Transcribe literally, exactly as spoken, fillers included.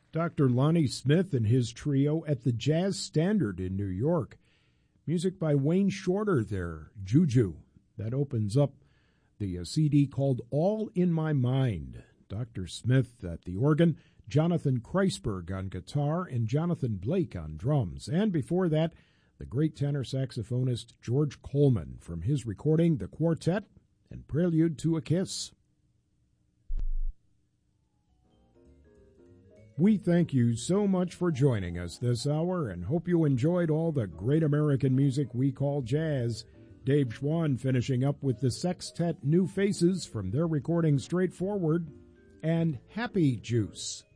Doctor Lonnie Smith and his trio at the Jazz Standard in New York. Music by Wayne Shorter there, Juju. That opens up the uh, C D called All in My Mind. Doctor Smith at the organ, Jonathan Kreisberg on guitar, and Jonathan Blake on drums. And before that, the great tenor saxophonist George Coleman from his recording, The Quartet and Prelude to a Kiss. We thank you so much for joining us this hour and hope you enjoyed all the great American music we call jazz. Dave Schwann finishing up with the sextet New Faces from their recording Straightforward and Happy Juice.